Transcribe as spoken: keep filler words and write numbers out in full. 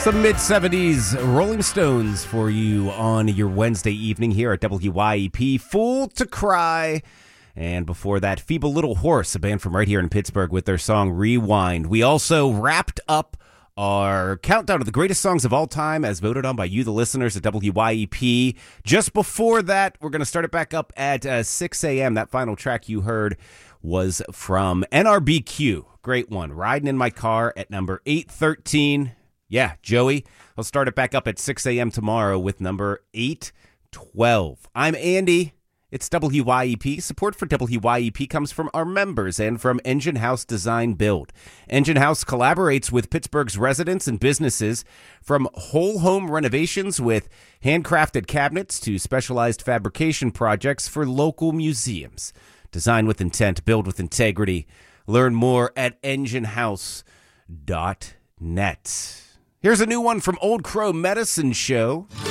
Some mid-seventies Rolling Stones for you on your Wednesday evening here at W Y E P. Fool to Cry. And before that, Feeble Little Horse, a band from right here in Pittsburgh with their song Rewind. We also wrapped up our countdown of the greatest songs of all time as voted on by you, the listeners at W Y E P. Just before that, we're going to start it back up at uh, six a.m. That final track you heard was from N R B Q. Great one. Riding in My Car at number eight thirteen. Yeah, Joey, I'll start it back up at six a.m. tomorrow with number eight twelve. I'm Andy. It's W Y E P. Support for W Y E P comes from our members and from Engine House Design Build. Engine House collaborates with Pittsburgh's residents and businesses, from whole home renovations with handcrafted cabinets to specialized fabrication projects for local museums. Design with intent, build with integrity. Learn more at engine house dot net. Here's a new one from Old Crow Medicine Show.